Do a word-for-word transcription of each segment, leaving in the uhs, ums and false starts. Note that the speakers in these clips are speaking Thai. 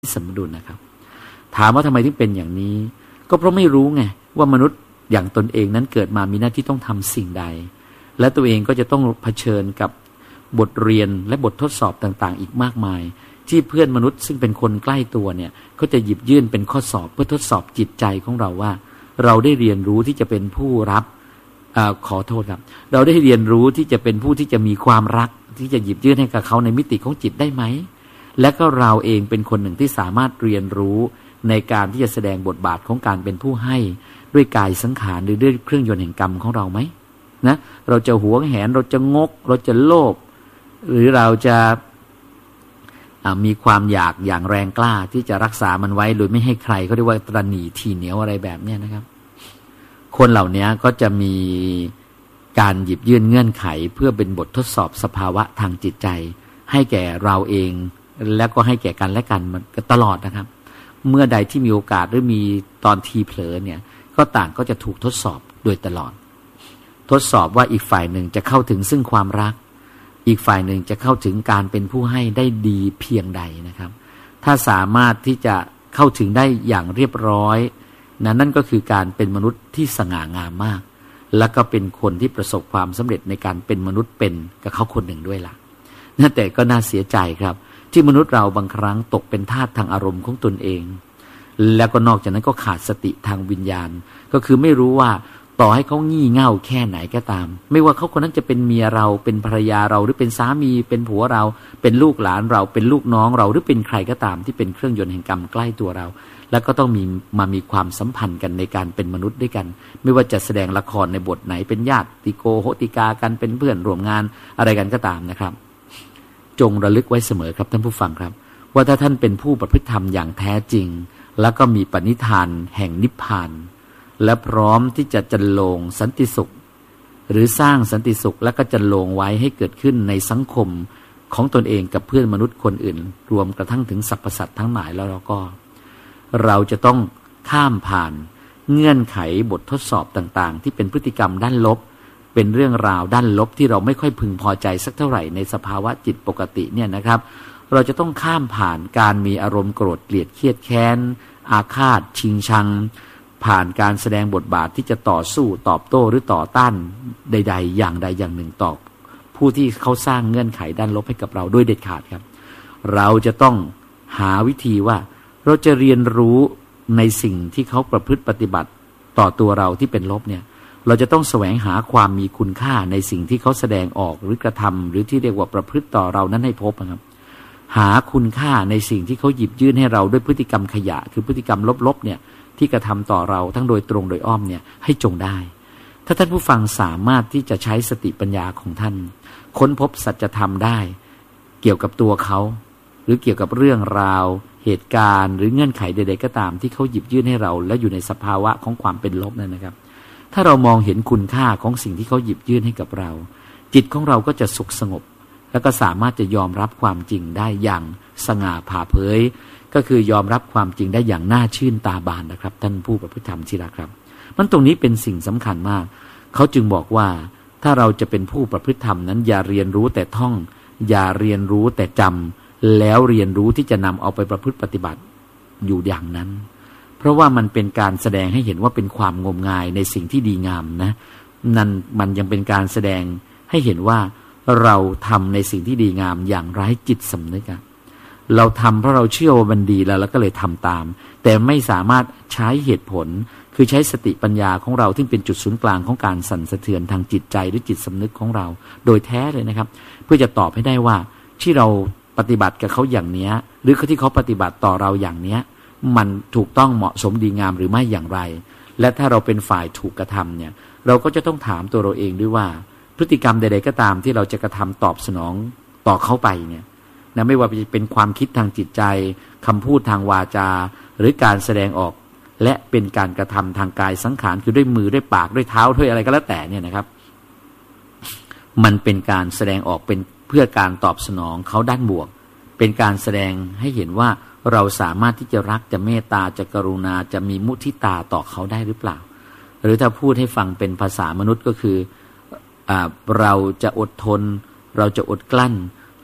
สมดุลนะครับถามว่าทำไมถึงเป็นอย่างนี้ก็เพราะไม่รู้ไงว่ามนุษย์อย่างตนเองนั้นเกิดมามีหน้าที่ต้องทำสิ่งใดและตัวเองก็จะต้องเผชิญกับบทเรียนและบททดสอบต่างๆอีกมากมายที่เพื่อนมนุษย์ซึ่งเป็นคนใกล้ตัวเนี่ยก็จะหยิบยื่นเป็นข้อสอบเพื่อทดสอบจิตใจของเราว่าเราได้เรียนรู้ที่จะเป็นผู้รับเอ่อขอโทษครับเราได้เรียนรู้ที่จะเป็นผู้ที่จะมีความรักที่จะหยิบยื่นให้กับเขาในมิติของจิตได้ไหมและก็เราเองเป็นคนหนึ่งที่สามารถเรียนรู้ในการที่จะแสดงบทบาทของการเป็นผู้ให้ด้วยกายสังขารหรือด้วยเครื่องยนต์แห่งกรรมของเราไหมนะเราจะหวงแหนเราจะงกเราจะโลภหรือเราจะมีความอยากอย่างแรงกล้าที่จะรักษามันไว้โดยไม่ให้ใครเขาเรียกว่าตระหนี่ทีเหนียวอะไรแบบนี้นะครับคนเหล่านี้ก็จะมีการหยิบยื่นเงื่อนไขเพื่อเป็นบททดสอบสภาวะทางจิตใจให้แก่เราเองแล้วก็ให้แก่กันและกันมันตลอดนะครับเมื่อใดที่มีโอกาสหรือมีตอนทีเผลอเนี่ยก็ต่างก็จะถูกทดสอบโดยตลอดทดสอบว่าอีกฝ่ายหนึ่งจะเข้าถึงซึ่งความรักอีกฝ่ายหนึ่งจะเข้าถึงการเป็นผู้ให้ได้ดีเพียงใดนะครับถ้าสามารถที่จะเข้าถึงได้อย่างเรียบร้อยนะนั่นก็คือการเป็นมนุษย์ที่สง่างามมากแล้วก็เป็นคนที่ประสบความสำเร็จในการเป็นมนุษย์เป็นกับเขาคนหนึ่งด้วยล่ะนั่นแต่ก็น่าเสียใจครับที่มนุษย์เราบางครั้งตกเป็นทาสทางอารมณ์ของตนเองแล้วก็นอกจากนั้นก็ขาดสติทางวิญญาณก็คือไม่รู้ว่าต่อให้เขางี่เง่าแค่ไหนก็ตามไม่ว่าเขาคนนั้นจะเป็นเมียเราเป็นภรรยาเราหรือเป็นสามีเป็นผัวเราเป็นลูกหลานเราเป็นลูกน้องเราหรือเป็นใครก็ตามที่เป็นเครื่องยนต์แห่งกรรมใกล้ตัวเราแล้วก็ต้องมีมามีความสัมพันธ์กันในการเป็นมนุษย์ด้วยกันไม่ว่าจะแสดงละครในบทไหนเป็นญาติโกโหติกากันเป็นเพื่อนร่วมงานอะไรกันก็ตามนะครับจงระลึกไว้เสมอครับท่านผู้ฟังครับว่าถ้าท่านเป็นผู้ประพฤติธรรมอย่างแท้จริงแล้วก็มีปณิธานแห่งนิพพานและพร้อมที่จะจันโลงสันติสุขหรือสร้างสันติสุขและก็จันโลงไว้ให้เกิดขึ้นในสังคมของตนเองกับเพื่อนมนุษย์คนอื่นรวมกระทั่งถึงสรรพสัตว์ทั้งหลายแล้วเราก็เราจะต้องข้ามผ่านเงื่อนไขบททดสอบต่างๆที่เป็นพฤติกรรมด้านลบเป็นเรื่องราวด้านลบที่เราไม่ค่อยพึงพอใจสักเท่าไหร่ในสภาวะจิตปกติเนี่ยนะครับเราจะต้องข้ามผ่านการมีอารมณ์โกรธเกลียดเครียดแค้นอาฆาตชิงชังผ่านการแสดงบทบาทที่จะต่อสู้ตอบโต้หรือต่อต้านใดๆอย่างใดอย่างหนึ่งต่อผู้ที่เขาสร้างเงื่อนไขด้านลบให้กับเราด้วยเด็ดขาดครับเราจะต้องหาวิธีว่าเราจะเรียนรู้ในสิ่งที่เขาประพฤติปฏิบัติต่อตัวเราที่เป็นลบเนี่ยเราจะต้องแสวงหาความมีคุณค่าในสิ่งที่เขาแสดงออกหรือกระทำหรือที่เรียกว่าประพฤติต่อเรานั้นให้พบนะครับหาคุณค่าในสิ่งที่เขาหยิบยื่นให้เราด้วยพฤติกรรมขยะคือพฤติกรรมลบๆเนี่ยที่กระทำต่อเราทั้งโดยตรงโดยอ้อมเนี่ยให้จงได้ถ้าท่านผู้ฟังสามารถที่จะใช้สติปัญญาของท่านค้นพบสัจธรรมได้เกี่ยวกับตัวเขาหรือเกี่ยวกับเรื่องราวเหตุการณ์หรือเงื่อนไขใดๆก็ตามที่เขาหยิบยื่นให้เราและอยู่ในสภาวะของความเป็นลบนั่นนะครับถ้าเรามองเห็นคุณค่าของสิ่งที่เขาหยิบยื่นให้กับเราจิตของเราก็จะสุขสงบแล้วก็สามารถจะยอมรับความจริงได้อย่างสง่าผ่าเผยก็คือยอมรับความจริงได้อย่างน่าชื่นตาบานนะครับท่านผู้ประพฤติธรรมที่รักครับมันตรงนี้เป็นสิ่งสำคัญมากเขาจึงบอกว่าถ้าเราจะเป็นผู้ประพฤติธรรมนั้นอย่าเรียนรู้แต่ท่องอย่าเรียนรู้แต่จำแล้วเรียนรู้ที่จะนำเอาไปประพฤติปฏิบัติอยู่อย่างนั้นเพราะว่ามันเป็นการแสดงให้เห็นว่าเป็นความงมงายในสิ่งที่ดีงามนะนั่นมันยังเป็นการแสดงให้เห็นว่าเราทำในสิ่งที่ดีงามอย่างไร้จิตสำนึกเราทำเพราะเราเชื่อว่ามันดีแล้วแล้วก็เลยทำตามแต่ไม่สามารถใช้เหตุผลคือใช้สติปัญญาของเราที่เป็นจุดศูนย์กลางของการสั่นสะเทือนทางจิตใจหรือจิตสำนึกของเราโดยแท้เลยนะครับเพื่อจะตอบให้ได้ว่าที่เราปฏิบัติกับเขาอย่างนี้หรือที่เขาปฏิบัติต่อเราอย่างนี้มันถูกต้องเหมาะสมดีงามหรือไม่อย่างไรและถ้าเราเป็นฝ่ายถูกกระทำเนี่ยเราก็จะต้องถามตัวเราเองด้วยว่าพฤติกรรมใดๆก็ตามที่เราจะกระทำตอบสนองต่อเขาไปเนี่ยนะไม่ว่าจะเป็นความคิดทางจิตใจคำพูดทางวาจาหรือการแสดงออกและเป็นการกระทำทางกายสังขารคือด้วยมือด้วยปากด้วยเท้าด้วยอะไรก็แล้วแต่เนี่ยนะครับมันเป็นการแสดงออกเป็นเพื่อการตอบสนองเขาด้านบวกเป็นการแสดงให้เห็นว่าเราสามารถที่จะรักจะเมตตาจะกรุณาจะมีมุทิตาต่อเขาได้หรือเปล่าหรือถ้าพูดให้ฟังเป็นภาษามนุษย์ก็คืออ่าเราจะอดทนเราจะอดกลั้น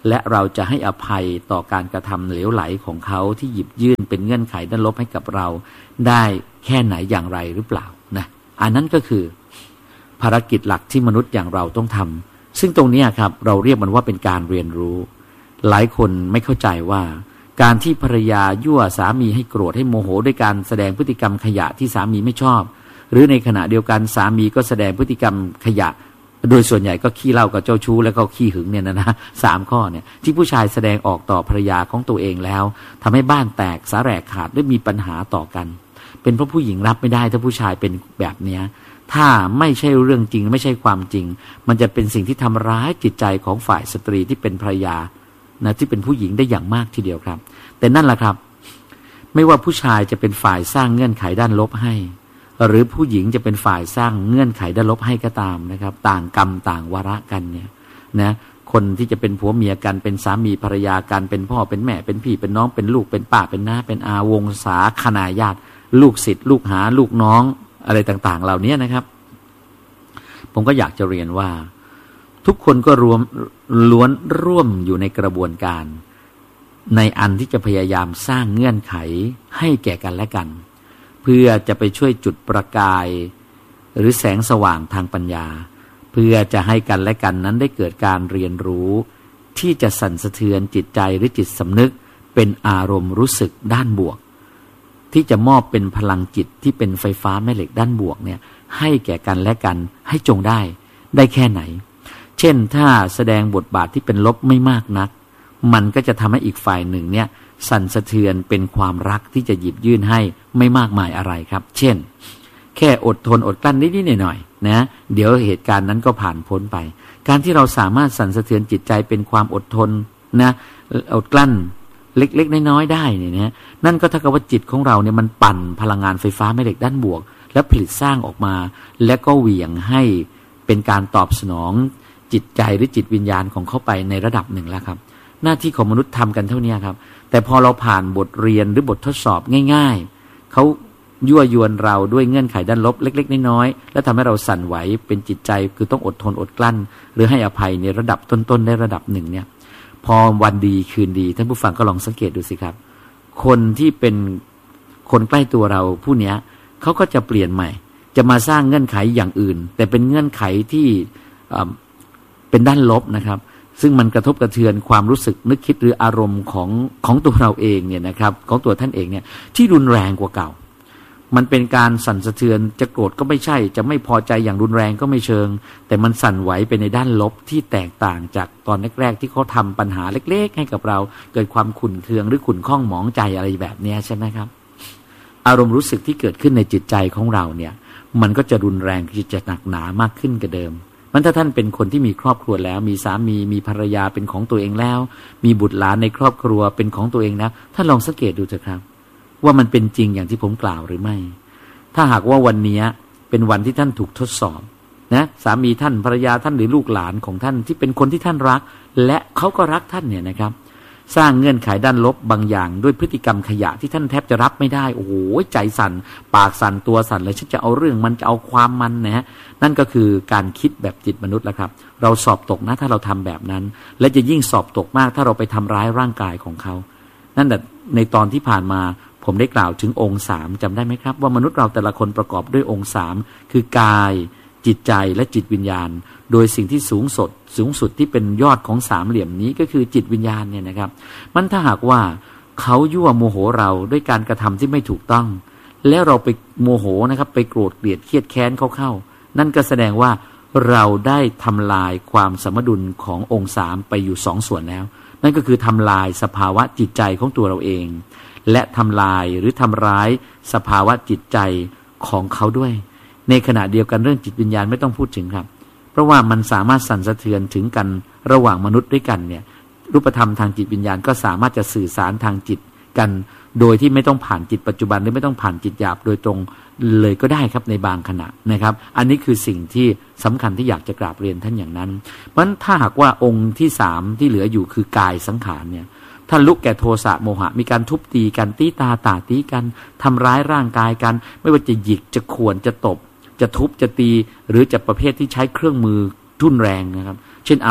และเราจะให้อภัยต่อการกระทำเหลวไหลของเขาที่หยิบยื่นเป็นเงื่อนไขด้านลบให้กับเราได้แค่ไหนอย่างไรหรือเปล่านะอันนั้นก็คือภารกิจหลักที่มนุษย์อย่างเราต้องทำซึ่งตรงนี้ครับเราเรียกมันว่าเป็นการเรียนรู้หลายคนไม่เข้าใจว่าการที่ภรรยายั่วสามีให้โกรธให้โมโหด้วยการแสดงพฤติกรรมขยะที่สามีไม่ชอบหรือในขณะเดียวกันสามีก็แสดงพฤติกรรมขยะโดยส่วนใหญ่ก็ขี้เหล้ากับเจ้าชู้แล้วก็ขี้หึงเนี่ยนะนะสามข้อเนี่ยที่ผู้ชายแสดงออกต่อภรรยาของตัวเองแล้วทำให้บ้านแตกสาแหรกขาดและมีปัญหาต่อกันเป็นเพราะผู้หญิงรับไม่ได้ถ้าผู้ชายเป็นแบบเนี้ยถ้าไม่ใช่เรื่องจริงไม่ใช่ความจริงมันจะเป็นสิ่งที่ทำร้ายจิตใจของฝ่ายสตรีที่เป็นภรรยานะที่เป็นผู้หญิงได้อย่างมากทีเดียวครับแต่นั่นแหละครับไม่ว่าผู้ชายจะเป็นฝ่ายสร้างเงื่อนไขด้านลบให้หรือผู้หญิงจะเป็นฝ่ายสร้างเงื่อนไขด้านลบให้ก็ตามนะครับต่างกรรมต่างวาระกันเนี่ยนะคนที่จะเป็นผัวเมียกันเป็นสามีภรรยากันเป็นพ่อเป็นแม่เป็นพี่เป็นน้องเป็นลูกเป็นป้าเป็นน้าเป็นอาวงศาคณาญาติลูกศิษย์ลูกหาลูกน้องอะไรต่างๆเหล่านี้นะครับผมก็อยากจะเรียนว่าทุกคนก็รวมล้วนร่วมอยู่ในกระบวนการในอันที่จะพยายามสร้างเงื่อนไขให้แก่กันและกันเพื่อจะไปช่วยจุดประกายหรือแสงสว่างทางปัญญาเพื่อจะให้กันและกันนั้นได้เกิดการเรียนรู้ที่จะสั่นสะเทือนจิตใจหรือจิตสำนึกเป็นอารมณ์รู้สึกด้านบวกที่จะมอบเป็นพลังจิตที่เป็นไฟฟ้าแม่เหล็กด้านบวกเนี่ยให้แก่กันและกันให้จงได้ได้แค่ไหนเช่นถ้าแสดงบทบาทที่เป็นลบไม่มากนักมันก็จะทำให้อีกฝ่ายหนึ่งเนี่ยสั่นสะเทือนเป็นความรักที่จะหยิบยื่นให้ไม่มากมายอะไรครับเช่นแค่อดทนอดกลั้นนิดๆหน่อยๆนะเดี๋ยวเหตุการณ์นั้นก็ผ่านพ้นไปการที่เราสามารถสั่นสะเทือนจิตใจเป็นความอดทนนะอดกลั้นเล็กๆน้อยๆได้เนี่ยนะนั่นก็เท่ากับว่าจิตของเราเนี่ยมันปั่นพลังงานไฟฟ้าแม่เหล็กด้านบวกและผลิตสร้างออกมาและก็เหวี่ยงให้เป็นการตอบสนองจิตใจหรือจิตวิญญาณของเขาไปในระดับหนึ่งแล้วครับหน้าที่ของมนุษย์ทำกันเท่านี้ครับแต่พอเราผ่านบทเรียนหรือบททดสอบง่ายๆเขายั่วยวนเราด้วยเงื่อนไขด้านลบเล็กๆน้อยๆและทำให้เราสั่นไหวเป็นจิตใจคือต้องอดทนอดกลั้นหรือให้อภัยในระดับต้นๆได้ระดับหนึ่งเนี่ยพอวันดีคืนดีท่านผู้ฟังก็ลองสังเกตดูสิครับคนที่เป็นคนใกล้ตัวเราผู้นี้เขาก็จะเปลี่ยนใหม่จะมาสร้างเงื่อนไขอย่างอื่นแต่เป็นเงื่อนไขที่เป็นด้านลบนะครับซึ่งมันกระทบกระเทือนความรู้สึกนึกคิดหรืออารมณ์ของของตัวเราเองเนี่ยนะครับของตัวท่านเองเนี่ยที่รุนแรงกว่าเก่ามันเป็นการสั่นสะเทือนจะโกรธก็ไม่ใช่จะไม่พอใจอย่างรุนแรงก็ไม่เชิงแต่มันสั่นไหวไปในด้านลบที่แตกต่างจากตอนแรกๆที่เขาทำปัญหาเล็กๆให้กับเราเกิดความขุ่นเคืองหรือขุ่นข้องหมองใจอะไรแบบนี้ใช่ไหมครับอารมณ์รู้สึกที่เกิดขึ้นในจิตใจของเราเนี่ยมันก็จะรุนแรงจะหนักหนามากขึ้นกว่าเดิมมันถ้าท่านเป็นคนที่มีครอบครัวแล้วมีสามีมีภรรยาเป็นของตัวเองแล้วมีบุตรหลานในครอบครัวเป็นของตัวเองแล้วท่านลองสังเกตดูเถอะครับว่ามันเป็นจริงอย่างที่ผมกล่าวหรือไม่ถ้าหากว่าวันนี้เป็นวันที่ท่านถูกทดสอบนะสามีท่านภรรยาท่านหรือลูกหลานของท่านที่เป็นคนที่ท่านรักและเขาก็รักท่านเนี่ยนะครับสร้างเงื่อนไขด้านลบบางอย่างด้วยพฤติกรรมขยะที่ท่านแทบจะรับไม่ได้โอ้โหใจสั่นปากสั่นตัวสั่นเลยฉันจะเอาเรื่องมันจะเอาความมันนะฮะนั่นก็คือการคิดแบบจิตมนุษย์แล้วครับเราสอบตกนะถ้าเราทำแบบนั้นและจะยิ่งสอบตกมากถ้าเราไปทำร้ายร่างกายของเขานั่นแหละในตอนที่ผ่านมาผมได้กล่าวถึงองค์สามจำได้ไหมครับว่ามนุษย์เราแต่ละคนประกอบด้วยองค์สามคือกายจิตใจและจิตวิญญาณโดยสิ่งที่สูงสุดสูงสุดที่เป็นยอดของสามเหลี่ยมนี้ก็คือจิตวิญญาณเนี่ยนะครับมันถ้าหากว่าเขายั่วโมโหเราด้วยการกระทำที่ไม่ถูกต้องแล้วเราไปโมโหนะครับไปโกรธเกลียดเครียดแค้นเขาเข้านั่นก็แสดงว่าเราได้ทำลายความสมดุลขององค์สามไปอยู่สองส่วนแล้วนั่นก็คือทำลายสภาวะจิตใจของตัวเราเองและทำลายหรือทำร้ายสภาวะจิตใจของเขาด้วยในขณะเดียวกันเรื่องจิตวิญญาณไม่ต้องพูดถึงครับเพราะว่ามันสามารถสั่นสะเทือนถึงกันระหว่างมนุษย์ด้วยกันเนี่ยรูปธรรมทางจิตวิญญาณก็สามารถจะสื่อสารทางจิตกันโดยที่ไม่ต้องผ่านจิตปัจจุบันหรือไม่ต้องผ่านจิตหยาบโดยตรงเลยก็ได้ครับในบางขณะนะครับอันนี้คือสิ่งที่สำคัญที่อยากจะกราบเรียนท่านอย่างนั้นเพราะฉะนั้นถ้าหากว่าองค์ที่สามที่เหลืออยู่คือกายสังขารเนี่ยท่านลุกแก่โทสะโมหะมีการทุบตีกันตีตาตาตีกันทำร้ายร่างกายกันไม่ว่าจะหยิกจะข่วนจะตบจะทุบจะตีหรือจะประเภทที่ใช้เครื่องมือทุ่นแรงนะครับเช่นอาวุธ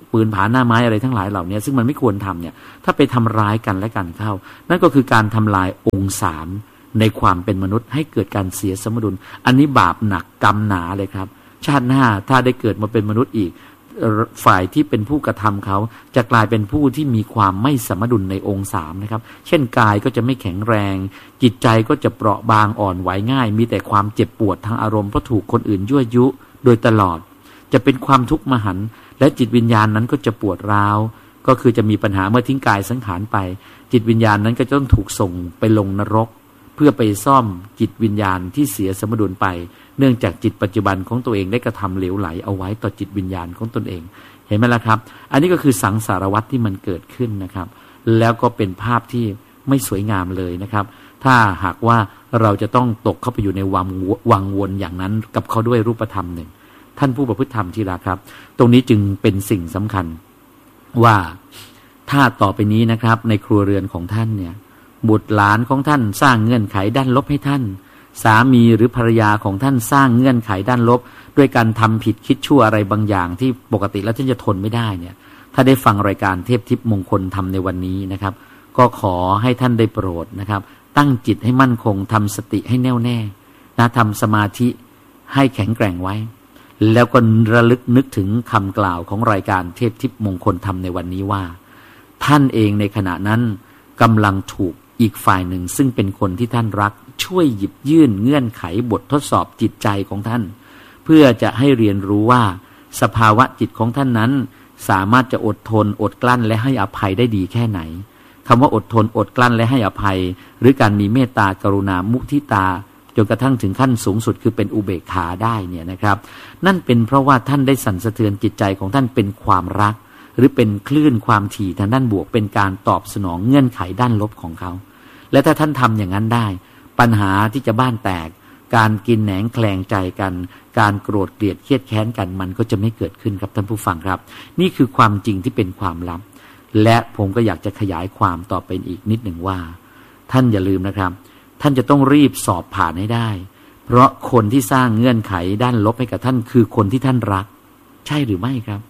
ปืนผาหน้าไม้อะไรทั้งหลายเหล่านี้ซึ่งมันไม่ควรทำเนี่ยถ้าไปทำร้ายกันและกันเข้านั่นก็คือการทำลายองค์สามในความเป็นมนุษย์ให้เกิดการเสียสมดุลอันนี้บาปหนักกรรมหนาเลยครับชาติหน้าถ้าได้เกิดมาเป็นมนุษย์อีกฝ่ายที่เป็นผู้กระทำเขาจะกลายเป็นผู้ที่มีความไม่สมดุลในองค์สามนะครับเช่นกายก็จะไม่แข็งแรงจิตใจก็จะเปราะบางอ่อนไหวง่ายมีแต่ความเจ็บปวดทางอารมณ์เพราะถูกคนอื่นยั่วยุโดยตลอดจะเป็นความทุกข์มหันต์และจิตวิญญาณนั้นก็จะปวดร้าวก็คือจะมีปัญหาเมื่อทิ้งกายสังขารไปจิตวิญญาณนั้นก็จะต้องถูกส่งไปลงนรกเพื่อไปซ่อมจิตวิญญาณที่เสียสมดุลไปเนื่องจากจิตปัจจุบันของตัวเองได้กระทำเหลวไหลเอาไว้ต่อจิตวิญญาณของตนเองเห็นไหมล่ะครับอันนี้ก็คือสังสารวัฏที่มันเกิดขึ้นนะครับแล้วก็เป็นภาพที่ไม่สวยงามเลยนะครับถ้าหากว่าเราจะต้องตกเข้าไปอยู่ในวังวังวนอย่างนั้นกับเขาด้วยรูปธรรมหนึ่งท่านผู้ประพฤติธรรมที่รักครับตรงนี้จึงเป็นสิ่งสำคัญว่าถ้าต่อไปนี้นะครับในครัวเรือนของท่านเนี่ยบุตรหลานของท่านสร้างเงื่อนไขด้านลบให้ท่านสามีหรือภรรยาของท่านสร้างเงื่อนไขด้านลบด้วยการทำผิดคิดชั่วอะไรบางอย่างที่ปกติแล้วท่านจะทนไม่ได้เนี่ยถ้าได้ฟังรายการเทพทิพย์มงคลธรรมในวันนี้นะครับก็ขอให้ท่านได้โปรดนะครับตั้งจิตให้มั่นคงทำสติให้แน่วแน่นะทำสมาธิให้แข็งแกร่งไว้แล้วก็ระลึกนึกถึงคำกล่าวของรายการเทพทิพย์มงคลธรรมในวันนี้ว่าท่านเองในขณะนั้นกำลังถูกอีกฝ่ายหนึ่งซึ่งเป็นคนที่ท่านรักช่วยหยิบยื่นเงื่อนไขบททดสอบจิตใจของท่านเพื่อจะให้เรียนรู้ว่าสภาวะจิตของท่านนั้นสามารถจะอดทนอดกลั้นและให้อภัยได้ดีแค่ไหนคำว่าอดทนอดกลั้นและให้อภัยหรือการมีเมตตากรุณามุทิตาจนกระทั่งถึงขั้นสูงสุดคือเป็นอุเบกขาได้เนี่ยนะครับนั่นเป็นเพราะว่าท่านได้สั่นสะเทือนจิตใจของท่านเป็นความรักหรือเป็นคลื่นความถี่ทางด้านบวกเป็นการตอบสนองเงื่อนไขด้านลบของเขาและถ้าท่านทำอย่างนั้นได้ปัญหาที่จะบ้านแตกการกินแหนงแคลงใจกันการโกรธเกลียดเครียดแค้นกันมันก็จะไม่เกิดขึ้นครับท่านผู้ฟังครับนี่คือความจริงที่เป็นความลับและผมก็อยากจะขยายความต่อไปอีกนิดหนึ่งว่าท่านอย่าลืมนะครับท่านจะต้องรีบสอบผ่านให้ได้เพราะคนที่สร้างเงื่อนไขด้านลบให้กับท่านคือคนที่ท่านรักใช่หรือไม่ครับ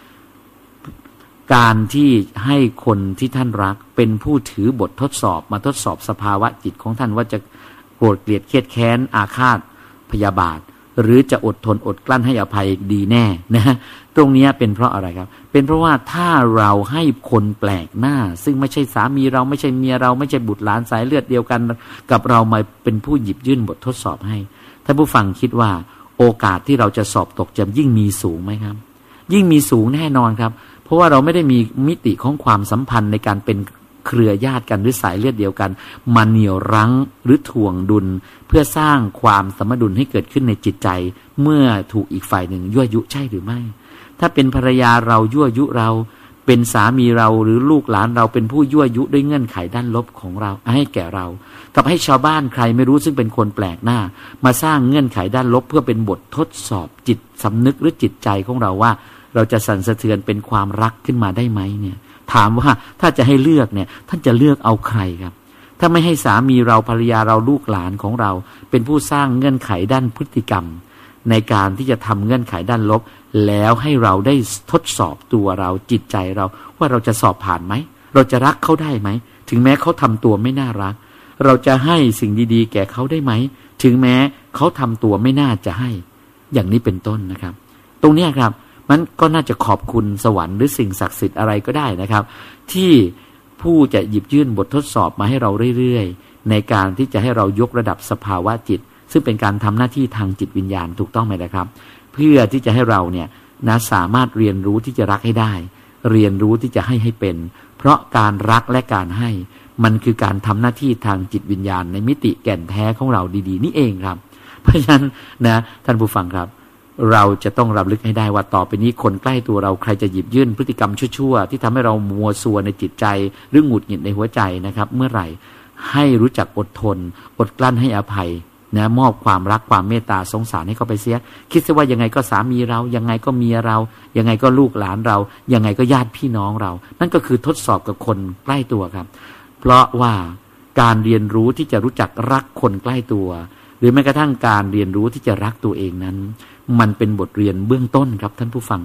การที่ให้คนที่ท่านรักเป็นผู้ถือบททดสอบมาทดสอบสภาวะจิตของท่านว่าจะโกรธเกลียดเครียดแค้นอาฆาตพยาบาทหรือจะอดทนอดกลั้นให้อภัยดีแน่นะตรงนี้เป็นเพราะอะไรครับเป็นเพราะว่าถ้าเราให้คนแปลกหน้าซึ่งไม่ใช่สามีเราไม่ใช่เมียเราไม่ใช่บุตรหลานสายเลือดเดียวกันกับเรามาเป็นผู้หยิบยื่นบททดสอบให้ท่านผู้ฟังคิดว่าโอกาสที่เราจะสอบตกจะยิ่งมีสูงไหมครับยิ่งมีสูงแน่นอนครับเพราะว่าเราไม่ได้มีมิติของความสัมพันธ์ในการเป็นเครือญาติกันหรือสายเลือดเดียวกันมาเหนี่ยวรั้งหรือถ่วงดุลเพื่อสร้างความสมดุลให้เกิดขึ้นในจิตใจเมื่อถูกอีกฝ่ายหนึ่งยั่วยุใช่หรือไม่ถ้าเป็นภรรยาเรายั่วยุเราเป็นสามีเราหรือลูกหลานเราเป็นผู้ยั่วยุด้วยเงื่อนไขด้านลบของเราให้แก่เรากับให้ชาวบ้านใครไม่รู้ซึ่งเป็นคนแปลกหน้ามาสร้างเงื่อนไขด้านลบเพื่อเป็นบททดสอบจิตสำนึกหรือจิตใจของเราว่าเราจะสั่นสะเทือนเป็นความรักขึ้นมาได้ไหมเนี่ยถามว่าถ้าจะให้เลือกเนี่ยท่านจะเลือกเอาใครครับถ้าไม่ให้สามีเราภรรยาเราลูกหลานของเราเป็นผู้สร้างเงื่อนไขด้านพฤติกรรมในการที่จะทำเงื่อนไขด้านลบแล้วให้เราได้ทดสอบตัวเราจิตใจเราว่าเราจะสอบผ่านไหมเราจะรักเขาได้ไหมถึงแม้เขาทำตัวไม่น่ารักเราจะให้สิ่งดีๆแก่เขาได้ไหมถึงแม้เขาทำตัวไม่น่าจะให้อย่างนี้เป็นต้นนะครับตรงนี้ครับมันก็น่าจะขอบคุณสวรรค์หรือสิ่งศักดิ์สิทธิ์อะไรก็ได้นะครับที่ผู้จะหยิบยื่นบททดสอบมาให้เราเรื่อยๆในการที่จะให้เรายกระดับสภาวะจิตซึ่งเป็นการทำหน้าที่ทางจิตวิญญาณถูกต้องไหมนะครับเพื่อที่จะให้เราเนี่ยนะสามารถเรียนรู้ที่จะรักให้ได้เรียนรู้ที่จะให้ให้เป็นเพราะการรักและการให้มันคือการทำหน้าที่ทางจิตวิญญาณในมิติแก่นแท้ของเราดีๆนี่เองครับเพราะฉะนั้นนะท่านผู้ฟังครับเราจะต้องรำลึกให้ได้ว่าต่อไปนี้คนใกล้ตัวเราใครจะหยิบยื่นพฤติกรรมชั่วๆที่ทำให้เรามัวซัวในจิตใจหรือหงุดหงิดในหัวใจนะครับเมื่อไหร่ให้รู้จักอดทนอดกลั้นให้อภัยนะมอบความรักความเมตตาสงสารให้เขาไปเสียคิดซะว่ายังไงก็สามีเรายังไงก็เมียเรายังไงก็ลูกหลานเรายังไงก็ญาติพี่น้องเรานั่นก็คือทดสอบกับคนใกล้ตัวครับเพราะว่าการเรียนรู้ที่จะรู้จักรักคนใกล้ตัวหรือแม้กระทั่งการเรียนรู้ที่จะรักตัวเองนั้นมันเป็นบทเรียนเบื้องต้นครับท่านผู้ฟังครับ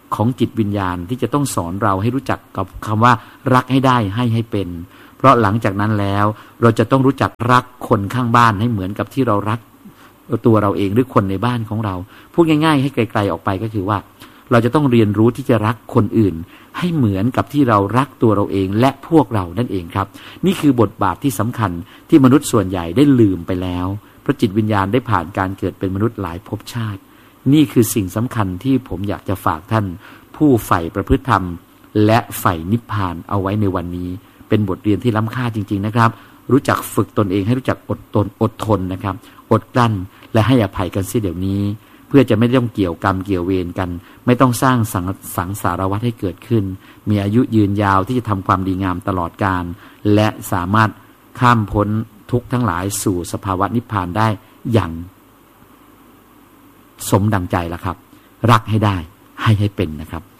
ของจิตวิญญาณที่จะต้องสอนเราให้รู้จักกับคำว่ารักให้ได้ให้ให้เป็นเพราะหลังจากนั้นแล้วเราจะต้องรู้จักรักคนข้างบ้านให้เหมือนกับที่เรารักตัวเราเองหรือคนในบ้านของเราพูดง่ายๆให้ไกลๆออกไปก็คือว่าเราจะต้องเรียนรู้ที่จะรักคนอื่นให้เหมือนกับที่เรารักตัวเราเองและพวกเรานั่นเองครับนี่คือบทบาทที่สำคัญที่มนุษย์ส่วนใหญ่ได้ลืมไปแล้วเพราะจิตวิญญาณได้ผ่านการเกิดเป็นมนุษย์หลายภพชาตินี่คือสิ่งสำคัญที่ผมอยากจะฝากท่านผู้ใฝ่ประพฤติธรรมและใฝ่นิพพานเอาไว้ในวันนี้เป็นบทเรียนที่ล้ำค่าจริงๆนะครับรู้จักฝึกตนเองให้รู้จักอดทนอดทนนะครับอดกลั้นและให้อภัยกันเสียเดี๋ยวนี้เพื่อจะไม่ต้องเกี่ยวกรรมเกี่ยวเวรกันไม่ต้องสร้างสังสังสารวัฏให้เกิดขึ้นมีอายุยืนยาวที่จะทำความดีงามตลอดกาลและสามารถข้ามพ้นทุกข์ทั้งหลายสู่สภาวะนิพพานได้อย่างสมดังใจแล้วครับรักให้ได้ให้ให้เป็นนะครับ